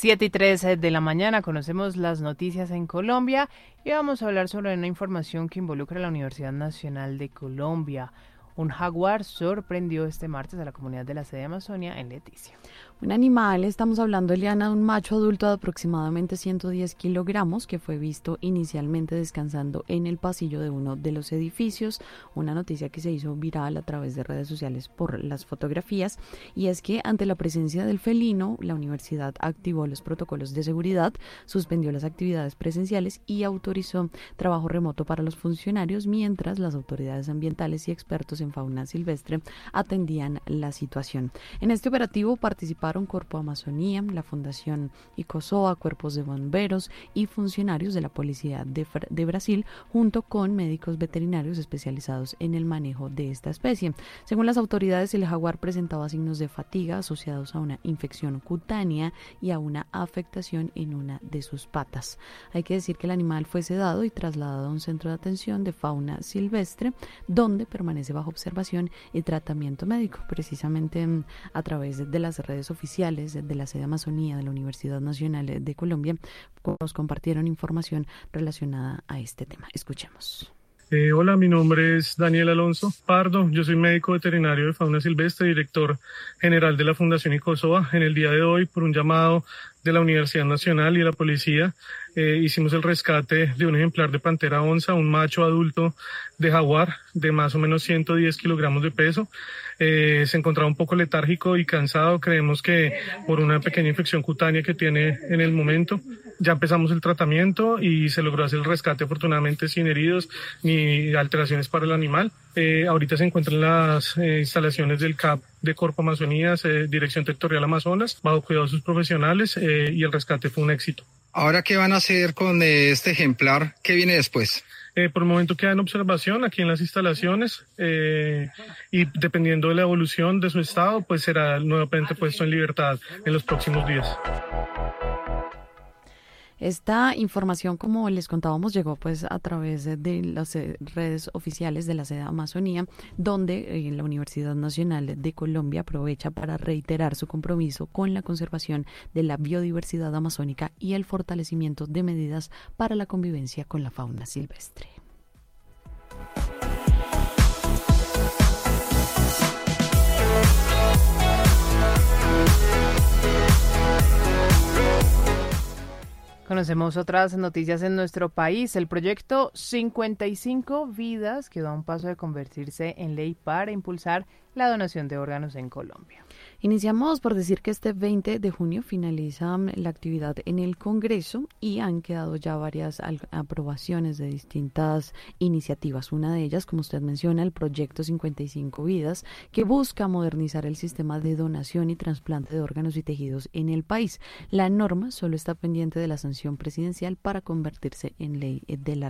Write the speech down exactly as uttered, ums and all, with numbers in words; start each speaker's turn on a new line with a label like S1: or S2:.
S1: Siete y tres de la mañana, conocemos las noticias en Colombia y vamos a hablar sobre una información que involucra a la Universidad Nacional de Colombia. Un jaguar sorprendió este martes a la comunidad de la sede de Amazonia en Leticia.
S2: Un animal, estamos hablando, Eliana, de un macho adulto de aproximadamente ciento diez kilogramos que fue visto inicialmente descansando en el pasillo de uno de los edificios. Una noticia que se hizo viral a través de redes sociales por las fotografías, y es que ante la presencia del felino, la universidad activó los protocolos de seguridad, suspendió las actividades presenciales y autorizó trabajo remoto para los funcionarios, mientras las autoridades ambientales y expertos en fauna silvestre atendían la situación. En este operativo participaron Corpo Amazonía, la Fundación Icosoa, cuerpos de bomberos y funcionarios de la Policía de, de Brasil, junto con médicos veterinarios especializados en el manejo de esta especie. Según las autoridades, el jaguar presentaba signos de fatiga asociados a una infección cutánea y a una afectación en una de sus patas. Hay que decir que el animal fue sedado y trasladado a un centro de atención de fauna silvestre, donde permanece bajo observación y tratamiento médico, precisamente a través de las redes oficiales de la sede Amazonía de la Universidad Nacional de Colombia. Nos compartieron información relacionada a este tema. Escuchemos.
S3: Eh, hola, mi nombre es Daniel Alonso Pardo, yo soy médico veterinario de fauna silvestre, director general de la Fundación Icosoa. En el día de hoy, por un llamado de la Universidad Nacional y la policía, eh, hicimos el rescate de un ejemplar de pantera onza, un macho adulto de jaguar de más o menos ciento diez kilogramos de peso. Eh, se encontraba un poco letárgico y cansado, creemos que por una pequeña infección cutánea que tiene en el momento. Ya empezamos el tratamiento y se logró hacer el rescate, afortunadamente sin heridos ni alteraciones para el animal. Eh, ahorita se encuentra en las eh, instalaciones del C A P de Corpo Amazonía, eh, Dirección Territorial Amazonas, bajo cuidado de sus profesionales, eh, y el rescate fue un éxito.
S4: Ahora, ¿qué van a hacer con eh, este ejemplar? ¿Qué viene después?
S3: Eh, por el momento queda en observación aquí en las instalaciones, eh, y dependiendo de la evolución de su estado, pues será nuevamente puesto en libertad en los próximos días.
S2: Esta información, como les contábamos, llegó pues a través de las redes oficiales de la sede Amazonía, donde eh, la Universidad Nacional de Colombia aprovecha para reiterar su compromiso con la conservación de la biodiversidad amazónica y el fortalecimiento de medidas para la convivencia con la fauna silvestre.
S1: Conocemos otras noticias en nuestro país. El proyecto cincuenta y cinco Vidas quedó a un paso de convertirse en ley para impulsar la donación de órganos en Colombia.
S2: Iniciamos por decir que este veinte de junio finaliza la actividad en el Congreso y han quedado ya varias aprobaciones de distintas iniciativas. Una de ellas, como usted menciona, el proyecto cincuenta y cinco Vidas, que busca modernizar el sistema de donación y trasplante de órganos y tejidos en el país. La norma solo está pendiente de la sanción presidencial para convertirse en ley de la